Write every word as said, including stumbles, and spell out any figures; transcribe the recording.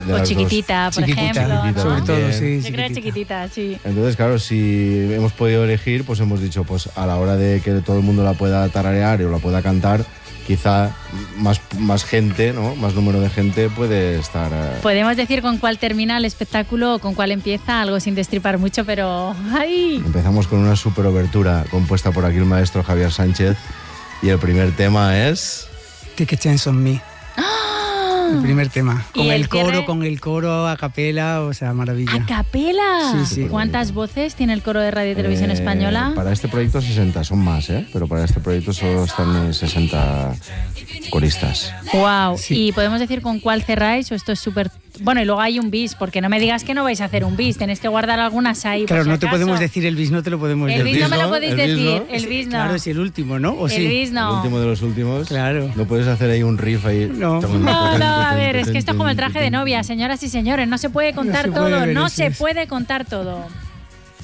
De o chiquitita, dos. por chiquitita, ejemplo. Chiquitita, sobre todo, sí. Yo creo chiquitita, sí. Entonces, claro, si hemos podido elegir, pues hemos dicho, pues a la hora de que todo el mundo la pueda tararear o la pueda cantar, quizá más, más gente, ¿no? Más número de gente puede estar... Eh... Podemos decir con cuál termina el espectáculo o con cuál empieza, algo sin destripar mucho, pero... ¡ay! Empezamos con una super obertura compuesta por aquí el maestro Javier Sánchez y el primer tema es... Take a Chance on Me. El primer tema, con el, el coro, cierre? con el coro a capela, o sea, maravilla. ¿A capela? Sí, sí. ¿Cuántas voces tiene el coro de Radio y Televisión eh, Española? Para este proyecto sesenta, son más, ¿eh? Pero para este proyecto solo están sesenta coristas. Wow. Sí. ¿Y podemos decir con cuál cerráis o esto es súper... Bueno, y luego hay un bis, porque no me digas que no vais a hacer un bis, tenéis que guardar algunas ahí. Claro, por si no te acaso. podemos decir el bis, no te lo podemos El decir. bis no me lo podéis El bis decir, no. el bis no. Claro, es el último, ¿no? ¿O el sí? bis no. El último de los últimos. Claro. No puedes hacer ahí un riff ahí. No. No, no, a ver, es que esto es como el traje de novia, señoras y señores, no se puede contar se todo, puede ver, no eso se es. puede contar todo.